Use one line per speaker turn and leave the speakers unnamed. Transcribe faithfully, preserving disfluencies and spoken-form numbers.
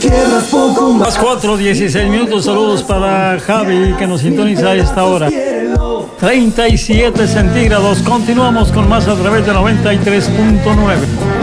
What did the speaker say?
Las cuatro dieciséis minutos, saludos para Javi que nos sintoniza a esta hora. treinta y siete centígrados, continuamos con más a través de noventa y tres punto nueve.